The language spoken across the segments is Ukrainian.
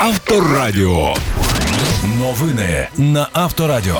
Авторадіо. Новини на Авторадіо.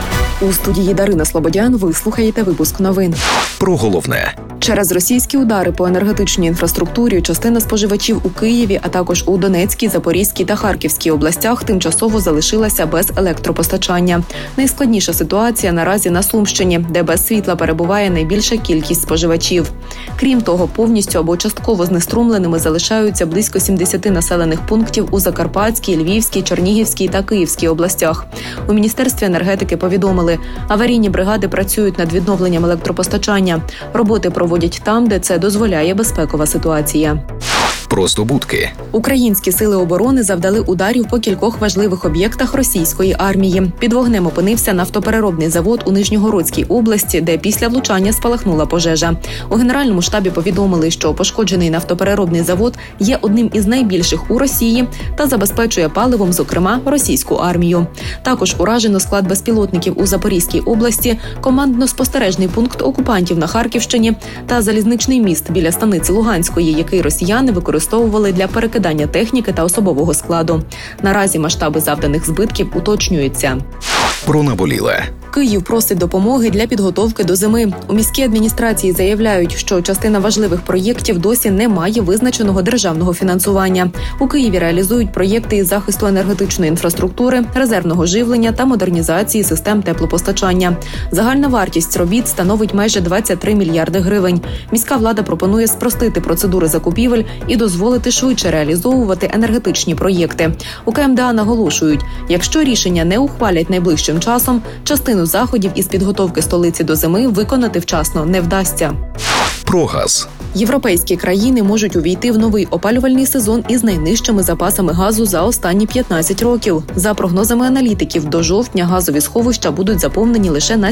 У студії Дарина Слободян ви слухаєте випуск новин. Про головне. Через російські удари по енергетичній інфраструктурі частина споживачів у Києві, а також у Донецькій, Запорізькій та Харківській областях тимчасово залишилася без електропостачання. Найскладніша ситуація наразі на Сумщині, де без світла перебуває найбільша кількість споживачів. Крім того, повністю або частково знеструмленими залишаються близько 70 населених пунктів у Закарпатській, Львівській, Чернігівській та Київській областях. У Міністерстві енергетики повідомили, аварійні бригади працюють над відновленням електропостачання. Роботи проводять там, де це дозволяє безпекова ситуація. Про здобутки. Українські сили оборони завдали ударів по кількох важливих об'єктах російської армії. Під вогнем опинився нафтопереробний завод у Нижньогородській області, де після влучання спалахнула пожежа. У Генеральному штабі повідомили, що пошкоджений нафтопереробний завод є одним із найбільших у Росії та забезпечує паливом, зокрема, російську армію. Також уражено склад безпілотників у Запорізькій області, командно-спостережний пункт окупантів на Харківщині та залізничний міст біля станиці Луганської, який росіяни використовували для перекидання техніки та особового складу. Наразі масштаби завданих збитків уточнюються. Про наболіле. Київ просить допомоги для підготовки до зими. У міській адміністрації заявляють, що частина важливих проєктів досі не має визначеного державного фінансування. У Києві реалізують проєкти із захисту енергетичної інфраструктури, резервного живлення та модернізації систем теплопостачання. Загальна вартість робіт становить майже 23 мільярди гривень. Міська влада пропонує спростити процедури закупівель і дозволити швидше реалізовувати енергетичні проєкти. У КМДА наголошують, якщо рішення не ухвалять найближчим часом, частину заходів із підготовки столиці до зими виконати вчасно не вдасться. Про газ. Європейські країни можуть увійти в новий опалювальний сезон із найнижчими запасами газу за останні 15 років. За прогнозами аналітиків, до жовтня газові сховища будуть заповнені лише на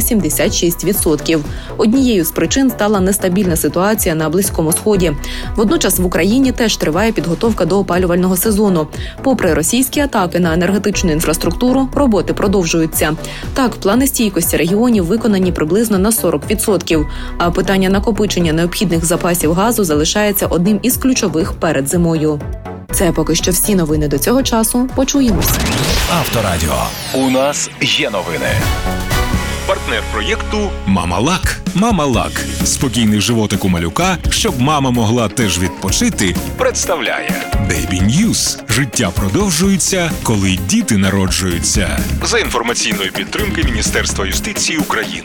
76%. Однією з причин стала нестабільна ситуація на Близькому Сході. Водночас в Україні теж триває підготовка до опалювального сезону. Попри російські атаки на енергетичну інфраструктуру, роботи продовжуються. Так, плани стійкості регіонів виконані приблизно на 40%, а питання накопичення необхідних запасів газу залишається одним із ключових перед зимою. Це поки що всі новини до цього часу. Почуємось. Авторадіо. У нас є новини. Партнер проєкту «Мама-Лак». «Мама-Лак» – спокійний животик у малюка, щоб мама могла теж відпочити, представляє Baby News. Життя продовжується, коли діти народжуються. За інформаційної підтримки Міністерства юстиції України.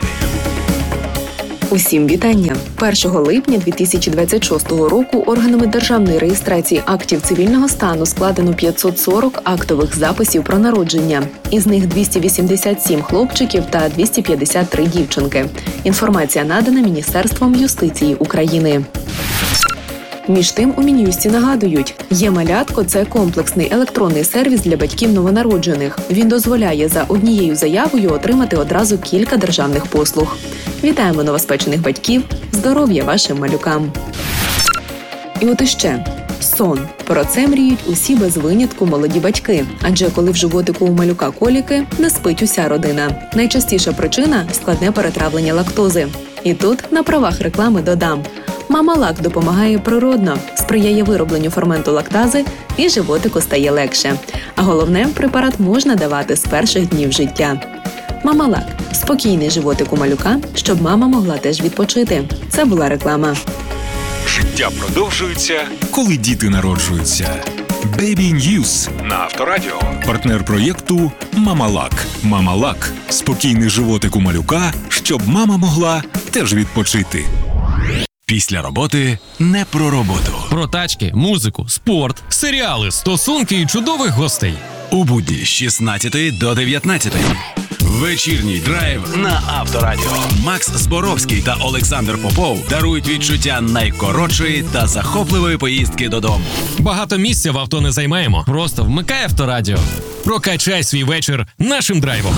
Усім вітання! 1 липня 2026 року органами державної реєстрації актів цивільного стану складено 540 актових записів про народження. Із них 287 хлопчиків та 253 дівчинки. Інформація надана Міністерством юстиції України. Між тим, у Мін'юсті нагадують, «Є-малятко» – це комплексний електронний сервіс для батьків новонароджених. Він дозволяє за однією заявою отримати одразу кілька державних послуг. Вітаємо новоспечених батьків! Здоров'я вашим малюкам! І от іще. Сон. Про це мріють усі без винятку молоді батьки. Адже коли в животику у малюка коліки, не спить уся родина. Найчастіша причина – складне перетравлення лактози. І тут на правах реклами додам. «Мама-Лак» допомагає природно, сприяє виробленню ферменту лактази і животику стає легше. А головне, препарат можна давати з перших днів життя. «Мама-Лак» – спокійний животик у малюка, щоб мама могла теж відпочити. Це була реклама. Життя продовжується, коли діти народжуються. Baby News на Авторадіо. Партнер проєкту «Мама-Лак». «Мама-Лак» – спокійний животик у малюка, щоб мама могла теж відпочити. Після роботи не про роботу. Про тачки, музику, спорт, серіали, стосунки і чудових гостей. У будні з 16 до 19. Вечірній драйв на Авторадіо. Макс Зборовський та Олександр Попов дарують відчуття найкоротшої та захопливої поїздки додому. Багато місця в авто не займаємо. Просто вмикай Авторадіо. Прокачай свій вечір нашим драйвом.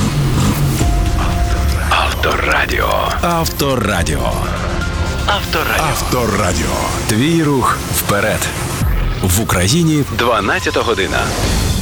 Авторадіо. Авторадіо. Авторадіо. Авторадіо. Твій рух вперед. В Україні 12 година.